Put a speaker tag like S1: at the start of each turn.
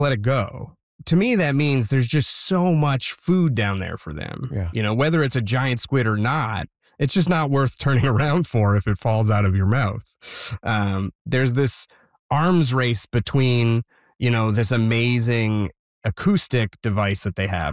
S1: let it go. To me, that means there's just so much food down there for them.
S2: Yeah.
S1: You know, whether it's a giant squid or not, it's just not worth turning around for if it falls out of your mouth. There's this arms race between, you know, this amazing acoustic device that they have.